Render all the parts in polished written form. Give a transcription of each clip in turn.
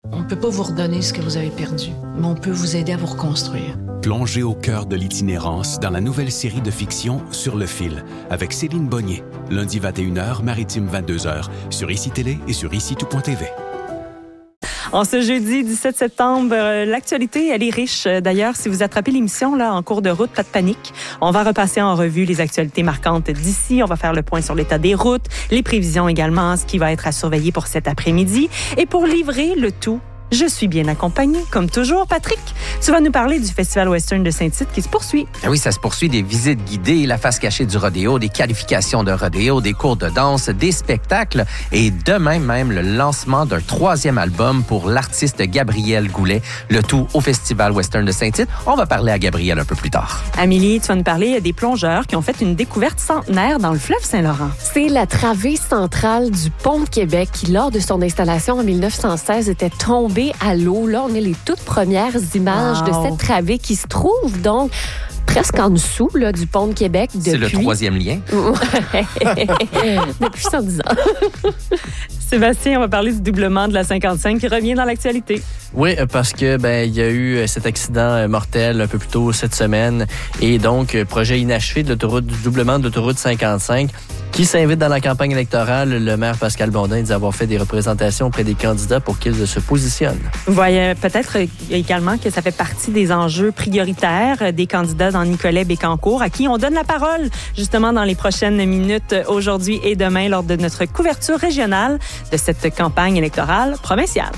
On ne peut pas vous redonner ce que vous avez perdu, mais on peut vous aider à vous reconstruire. Plongez au cœur de l'itinérance dans la nouvelle série de fiction Sur le fil, avec Céline Bonnier, lundi 21h, maritime 22h, sur ICI Télé et sur ICI-tout.tv. En ce jeudi 17 septembre, l'actualité, elle est riche. D'ailleurs, si vous attrapez l'émission là en cours de route, pas de panique. On va repasser en revue les actualités marquantes d'ici. On va faire le point sur l'état des routes, les prévisions également, ce qui va être à surveiller pour cet après-midi. Et pour livrer le tout, je suis bien accompagnée, comme toujours. Patrick, tu vas nous parler du Festival Western de Saint-Tite qui se poursuit. Oui, ça se poursuit. Des visites guidées, la face cachée du rodéo, des qualifications de rodéo, des cours de danse, des spectacles et demain même le lancement d'un 3e album pour l'artiste Gabrielle Goulet, le tout au Festival Western de Saint-Tite. On va parler à Gabrielle un peu plus tard. Amélie, tu vas nous parler des plongeurs qui ont fait une découverte centenaire dans le fleuve Saint-Laurent. C'est la travée centrale du pont de Québec qui, lors de son installation en 1916, était tombée à l'eau. Là, on a les toutes premières images de cette travée qui se trouve donc presque en dessous là, du pont de Québec. Depuis... C'est le 3e lien. Depuis 110 ans. Sébastien, on va parler du doublement de la 55 qui revient dans l'actualité. Oui, parce que il y a eu cet accident mortel un peu plus tôt cette semaine et donc projet inachevé de l'autoroute, du doublement de l'autoroute 55 qui s'invite dans la campagne électorale. Le maire Pascal Bondin dit avoir fait des représentations auprès des candidats pour qu'ils se positionnent. Vous voyez peut-être également que ça fait partie des enjeux prioritaires des candidats dans Nicolet-Bécancour, à qui on donne la parole justement dans les prochaines minutes aujourd'hui et demain lors de notre couverture régionale de cette campagne électorale provinciale.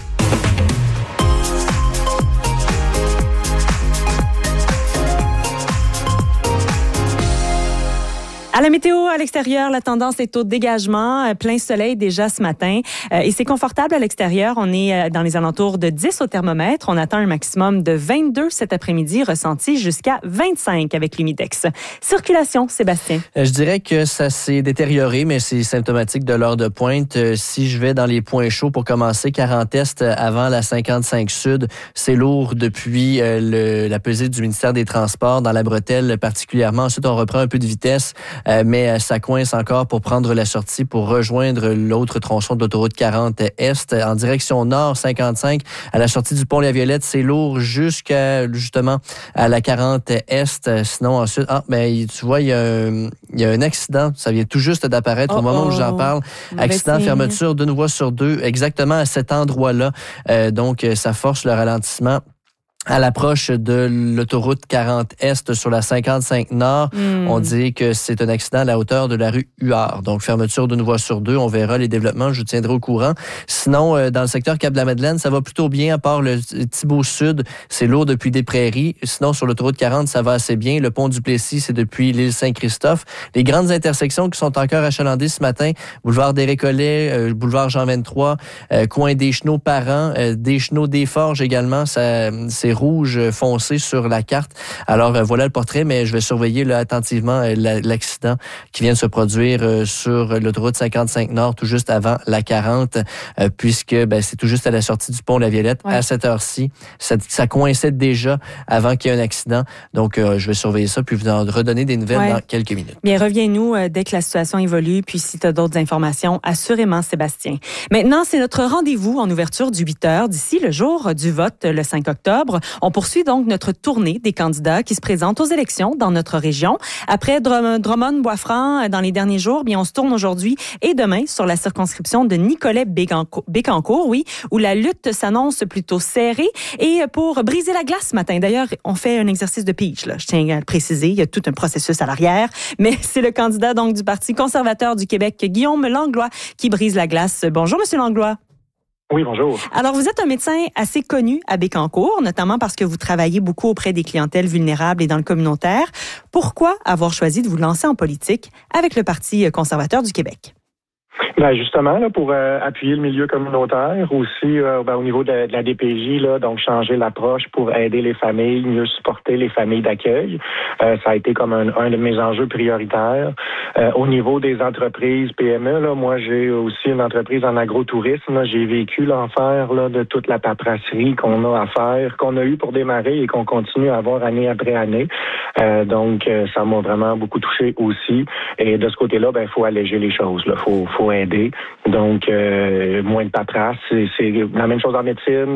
À la météo, à l'extérieur, la tendance est au dégagement. Plein soleil déjà ce matin. Et c'est confortable à l'extérieur. On est dans les alentours de 10 au thermomètre. On attend un maximum de 22 cet après-midi, ressenti jusqu'à 25 avec l'humidex. Circulation, Sébastien. Je dirais que ça s'est détérioré, mais c'est symptomatique de l'heure de pointe. Si je vais dans les points chauds pour commencer, 40 Est avant la 55 Sud, c'est lourd depuis la pesée du ministère des Transports dans la bretelle particulièrement. Ensuite, on reprend un peu de vitesse. Mais ça coince encore pour prendre la sortie pour rejoindre l'autre tronçon de l'autoroute 40 Est. En direction nord, 55, à la sortie du pont La Violette, c'est lourd jusqu'à, justement, à la 40 Est. Sinon, ensuite, tu vois, il y a un accident. Ça vient tout juste d'apparaître au moment où j'en parle. Accident, fermeture d'une voie sur deux, exactement à cet endroit-là. Donc, ça force le ralentissement à l'approche de l'autoroute 40 Est sur la 55 Nord. On dit que c'est un accident à la hauteur de la rue Huard. Donc, fermeture d'une voie sur deux. On verra les développements. Je vous tiendrai au courant. Sinon, dans le secteur Cap-de-la-Madeleine, ça va plutôt bien, à part le Thibault Sud. C'est lourd depuis des Prairies. Sinon, sur l'autoroute 40, ça va assez bien. Le pont du Plessis, c'est depuis l'île Saint-Christophe. Les grandes intersections qui sont encore achalandées ce matin, boulevard des Récollets, boulevard Jean 23, coin des Chenaux Parents, des Chenaux des Forges également. C'est rouge foncé sur la carte. Alors, voilà le portrait, mais je vais surveiller là, attentivement l'accident qui vient de se produire sur l'autoroute 55 Nord, tout juste avant la 40, puisque c'est tout juste à la sortie du pont La Violette. À cette heure-ci. Ça coïncide déjà avant qu'il y ait un accident. Donc, je vais surveiller ça, puis vous en redonner des nouvelles dans quelques minutes. Bien, reviens-nous dès que la situation évolue, puis si tu as d'autres informations, assurément, Sébastien. Maintenant, c'est notre rendez-vous en ouverture du 8h d'ici le jour du vote, le 5 octobre. On poursuit donc notre tournée des candidats qui se présentent aux élections dans notre région. Après Drummond-Bois-Franc dans les derniers jours, bien on se tourne aujourd'hui et demain sur la circonscription de Nicolet-Bécancour, où la lutte s'annonce plutôt serrée. Et pour briser la glace ce matin, d'ailleurs, on fait un exercice de pitch, là. Je tiens à le préciser, il y a tout un processus à l'arrière, mais c'est le candidat donc du Parti conservateur du Québec, Guillaume Langlois, qui brise la glace. Bonjour, Monsieur Langlois. Oui, bonjour. Alors, vous êtes un médecin assez connu à Bécancour, notamment parce que vous travaillez beaucoup auprès des clientèles vulnérables et dans le communautaire. Pourquoi avoir choisi de vous lancer en politique avec le Parti conservateur du Québec? Justement, là, pour appuyer le milieu communautaire, aussi au niveau de la DPJ, là, donc changer l'approche pour aider les familles, mieux supporter les familles d'accueil. Ça a été comme un de mes enjeux prioritaires. Au niveau des entreprises PME, là, moi j'ai aussi une entreprise en agrotourisme. Là, j'ai vécu l'enfer là, de toute la paperasserie qu'on a à faire, qu'on a eu pour démarrer et qu'on continue à avoir année après année. Donc, ça m'a vraiment beaucoup touché aussi. Et de ce côté-là, il faut alléger les choses. Là, faut aider. Donc, moins de paperasse. C'est la même chose en médecine.